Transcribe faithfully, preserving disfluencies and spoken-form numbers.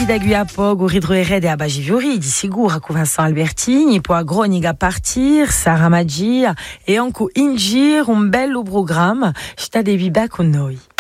d'Aguiapog, au Ridroered et à Bagiviori, di sicuro con Vincent Albertini, poi a Groninga partir, Sarah Magia e anche Ingir, un bello programma, sta devi back con noi.